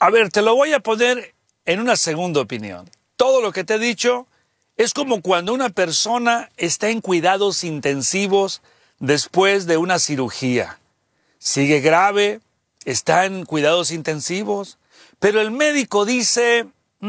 A ver, te lo voy a poner en una segunda opinión. Todo lo que te he dicho es como cuando una persona está en cuidados intensivos después de una cirugía. Sigue grave, está en cuidados intensivos, pero el médico dice,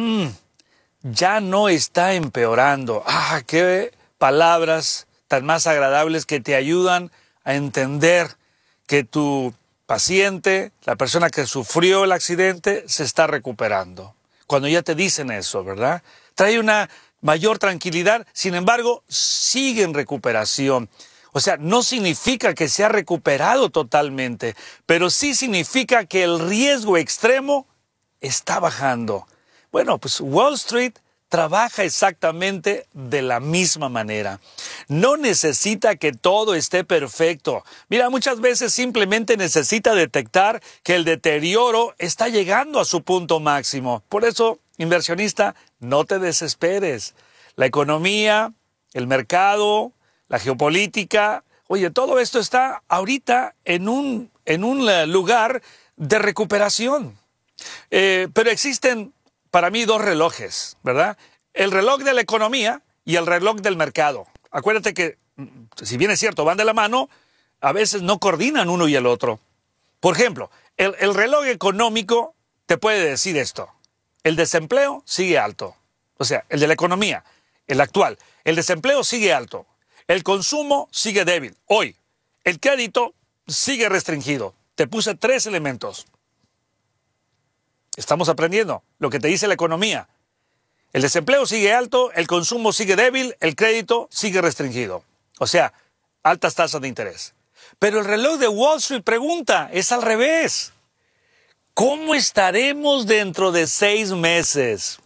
ya no está empeorando. ¡Ah, qué palabras tan más agradables que te ayudan a entender que tu paciente, la persona que sufrió el accidente, se está recuperando! Cuando ya te dicen eso, ¿verdad? Trae una mayor tranquilidad, sin embargo, sigue en recuperación. O sea, no significa que se ha recuperado totalmente, pero sí significa que el riesgo extremo está bajando. Bueno, pues Wall Street trabaja exactamente de la misma manera. No necesita que todo esté perfecto. Mira, muchas veces simplemente necesita detectar que el deterioro está llegando a su punto máximo. Por eso, inversionista, no te desesperes. La economía, el mercado, la geopolítica, oye, todo esto está ahorita en un lugar de recuperación. Pero existen para mí dos relojes, ¿verdad? El reloj de la economía y el reloj del mercado. Acuérdate que, si bien es cierto, van de la mano, a veces no coordinan uno y el otro. Por ejemplo, el reloj económico te puede decir esto: el desempleo sigue alto. O sea, el de la economía, el actual. El desempleo sigue alto. El consumo sigue débil. Hoy, el crédito sigue restringido. Te puse 3 elementos. Estamos aprendiendo lo que te dice la economía. El desempleo sigue alto, el consumo sigue débil, el crédito sigue restringido. O sea, altas tasas de interés. Pero el reloj de Wall Street pregunta, es al revés. ¿Cómo estaremos dentro de 6 meses?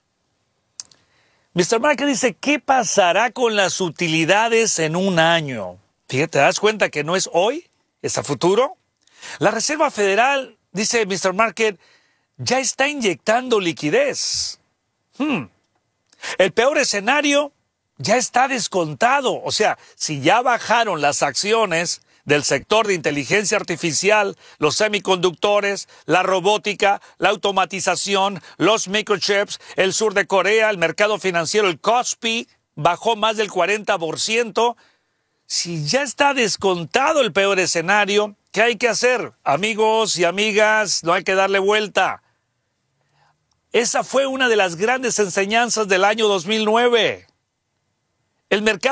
Mr. Market dice, ¿qué pasará con las utilidades en un año? Fíjate, ¿te das cuenta que no es hoy? ¿Es a futuro? La Reserva Federal, dice Mr. Market, ya está inyectando liquidez. El peor escenario ya está descontado. O sea, si ya bajaron las acciones del sector de inteligencia artificial, los semiconductores, la robótica, la automatización, los microchips, el sur de Corea, el mercado financiero, el Kospi, bajó más del 40%. Si ya está descontado el peor escenario, ¿qué hay que hacer? Amigos y amigas, no hay que darle vuelta. Esa fue una de las grandes enseñanzas del año 2009. El mercado